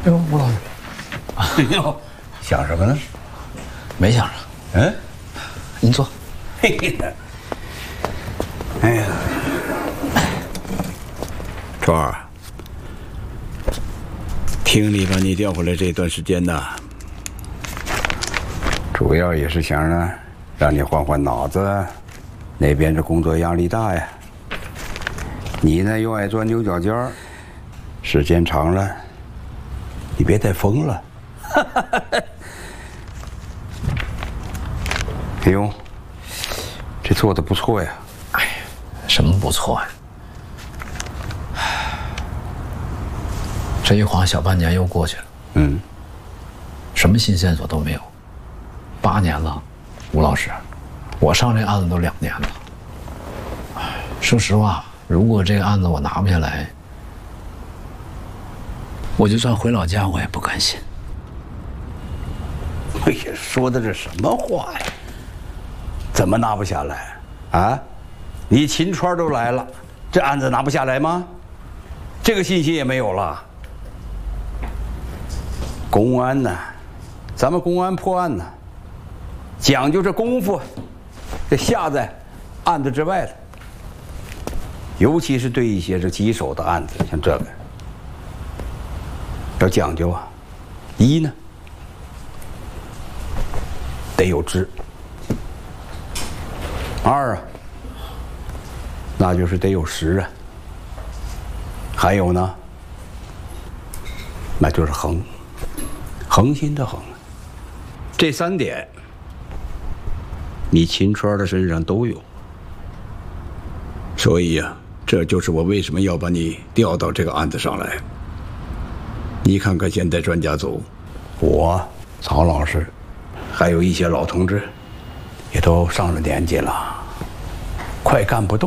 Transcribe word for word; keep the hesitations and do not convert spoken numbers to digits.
哎呦，吴老师， 哎呦，想什么呢？ 没想着。 嗯， 您坐。 嘿嘿，哎呀，川儿，听你把你调回来这段时间呢，主要也是想让让你换换脑子，那边这工作压力大呀。你呢又爱钻牛角尖儿，时间长了，你别再疯了。哎呦，这做的不错呀！ 哎呀，什么不错呀？这一晃小半年又过去了， 嗯， 什么新线索都没有。八年了，吴老师，我上这案子都两年了。说实话，如果这个案子我拿不下来，我就算回老家，我也不甘心。 哎呀，说的这什么话呀？怎么拿不下来？啊，你秦川都来了，这案子拿不下来吗？这个信息也没有了。公安呢，咱们公安破案呢，讲究这功夫，这下在案子之外了。尤其是对一些这棘手的案子，像这个，要讲究啊。一呢，得有知；二啊，那就是得有实啊；还有呢，那就是恒，恒心的恒。这三点，你秦川的身上都有。所以呀、啊，这就是我为什么要把你调到这个案子上来。你看看现在专家组，我曹老师，还有一些老同志，也都上了年纪了，快干不动。